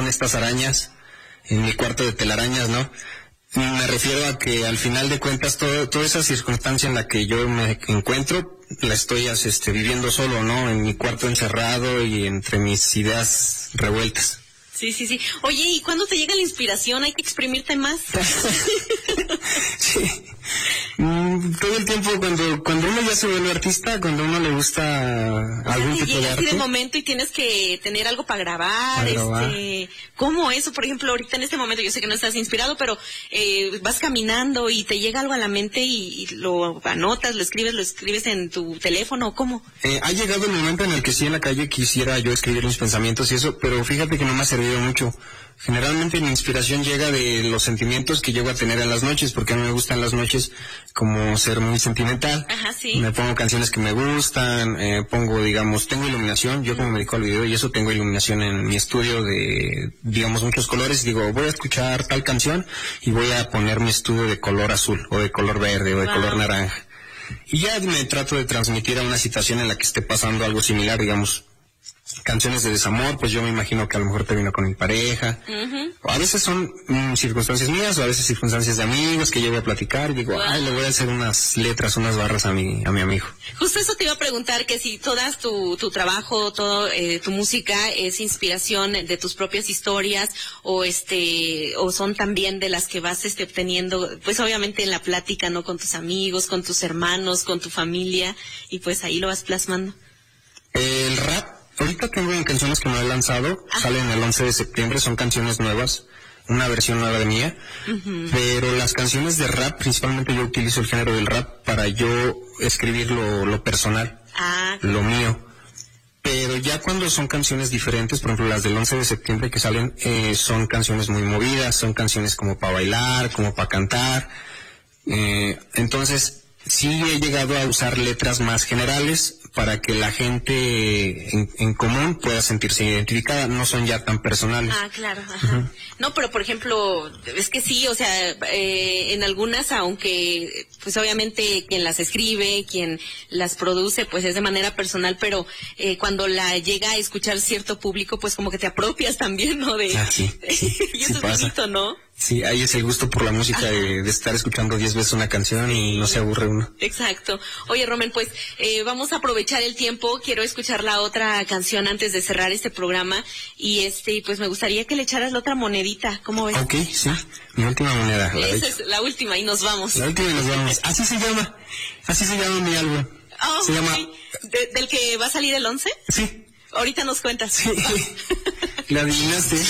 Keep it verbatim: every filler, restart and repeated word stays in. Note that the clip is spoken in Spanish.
son estas arañas en mi cuarto de telarañas, ¿no? Me refiero a que al final de cuentas todo, toda esa circunstancia en la que yo me encuentro la estoy este, viviendo solo, ¿no? En mi cuarto encerrado y entre mis ideas revueltas. Sí, sí, sí. Oye, ¿y cuándo te llega la inspiración? ¿Hay que exprimirte más? Sí. Mm, todo el tiempo, cuando cuando uno ya se vuelve artista, cuando uno le gusta o algún sea, tipo de arte. arte. de momento y tienes que tener algo para grabar, Para grabar. este, ¿cómo eso? Por ejemplo, ahorita en este momento, yo sé que no estás inspirado, pero eh, vas caminando y te llega algo a la mente y, y lo anotas, lo escribes, lo escribes en tu teléfono, ¿cómo? Eh, ha llegado el momento en el que sí en la calle quisiera yo escribir mis pensamientos y eso, pero fíjate que no me ha servido mucho. Generalmente mi inspiración llega de los sentimientos que llego a tener en las noches, porque a mí me gustan las noches como ser muy sentimental. Ajá, sí. Me pongo canciones que me gustan, eh, pongo, digamos, tengo iluminación, yo como me dedico al video y eso, tengo iluminación en mi estudio de, digamos, muchos colores. Digo, voy a escuchar tal canción y voy a poner mi estudio de color azul, o de color verde, o de wow. color naranja. Y ya me trato de transmitir a una situación en la que esté pasando algo similar, digamos, canciones de desamor, pues yo me imagino que a lo mejor termino con mi pareja. Uh-huh. O a veces son mm, circunstancias mías, o a veces circunstancias de amigos que llego a platicar y digo, wow. ay, le voy a hacer unas letras, unas barras a mi, a mi amigo. Justo eso te iba a preguntar, que si todas tu, tu trabajo, todo eh, tu música es inspiración de tus propias historias, o este, o son también de las que vas este obteniendo, pues obviamente en la plática, ¿no? Con tus amigos, con tus hermanos, con tu familia, y pues ahí lo vas plasmando. El rap, ahorita tengo canciones que no he lanzado, ah. salen el once de septiembre, son canciones nuevas, una versión nueva de mía, uh-huh. pero las canciones de rap, principalmente yo utilizo el género del rap para yo escribir lo, lo personal, ah. lo mío. Pero ya cuando son canciones diferentes, por ejemplo las del once de septiembre que salen, eh, son canciones muy movidas, son canciones como para bailar, como para cantar, eh, entonces sí he llegado a usar letras más generales para que la gente en, en común pueda sentirse identificada, no son ya tan personales. Ah, claro, ajá. Uh-huh. No, pero por ejemplo, es que sí, o sea, eh, en algunas, aunque pues obviamente quien las escribe, quien las produce, pues es de manera personal, pero eh, cuando la llega a escuchar cierto público, pues como que te apropias también, ¿no? De, ah, sí, sí, y sí eso pasa. es bonito, ¿no? Sí, ahí es el gusto por la música de, de estar escuchando diez veces una canción y no se aburre uno. Exacto. Oye, Romen, pues eh, vamos a aprovechar el tiempo. Quiero escuchar la otra canción antes de cerrar este programa y este, pues me gustaría que le echaras la otra monedita. ¿Cómo ves? Ok, sí. Mi última moneda. La Esa es la última y nos vamos. La última y nos vamos. Así se llama. Así se llama mi álbum. Oh, se llama. ¿De, ¿Del que va a salir el once? Sí. Ahorita nos cuentas. Sí. La adivinaste.